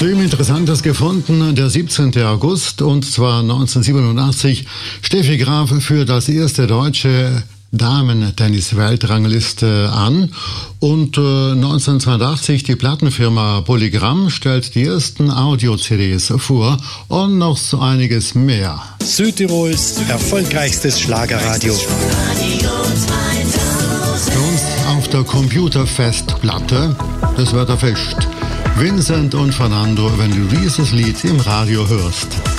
Hast du ihm Interessantes gefunden? Der 17. August und zwar 1987. Steffi Graf führt als erste deutsche Damen-Tennis-Weltrangliste an und 1982 die Plattenfirma Polygram stellt die ersten Audio-CDs vor und noch so einiges mehr. Südtirols erfolgreichstes Schlagerradio. Für uns auf der Computerfestplatte, das wird erfischt. Vincent und Fernando, wenn du dieses Lied im Radio hörst.